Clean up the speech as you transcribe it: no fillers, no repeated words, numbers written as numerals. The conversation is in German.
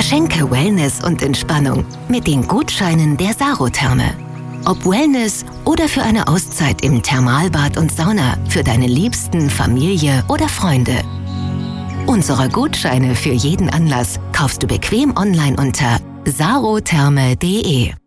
Verschenke Wellness und Entspannung mit den Gutscheinen der Sarotherme. Ob Wellness oder für eine Auszeit im Thermalbad und Sauna für deine Liebsten, Familie oder Freunde. Unsere Gutscheine für jeden Anlass kaufst du bequem online unter sarotherme.de.